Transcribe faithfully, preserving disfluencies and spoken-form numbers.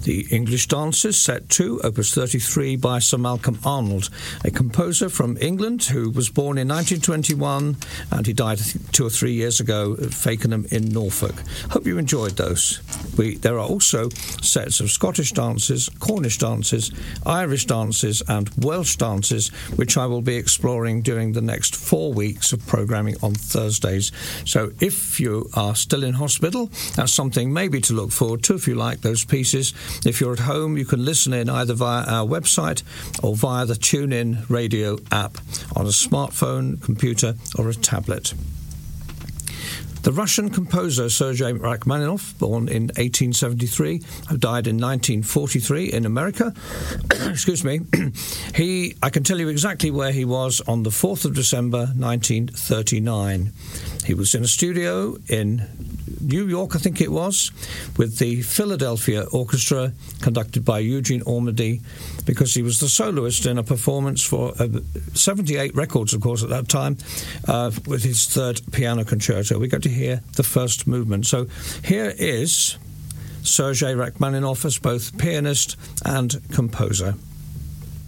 The English Dances, Set two, Opus thirty-three by Sir Malcolm Arnold, a composer from England who was born in nineteen twenty-one and he died I think, two or three years ago at Fakenham in Norfolk. Hope you enjoyed those. We, there are also sets of Scottish dances, Cornish dances, Irish dances and Welsh dances, which I will be exploring during the next four weeks of programming on Thursdays. So if you are still in hospital, that's something maybe to look forward to if you like those pieces. If you're at home, you can listen in either via our website or via the TuneIn radio app on a smartphone, computer or a tablet. The Russian composer Sergei Rachmaninoff, born in eighteen seventy-three, who died in nineteen forty-three in America, excuse me, he, I can tell you exactly where he was on the fourth of December nineteen thirty-nine. He was in a studio in New York, I think it was, with the Philadelphia Orchestra, conducted by Eugene Ormandy, because he was the soloist in a performance for uh, seventy-eight records, of course, at that time, uh, with his third piano concerto. We got to hear the first movement. So here is Sergei Rachmaninoff as both pianist and composer.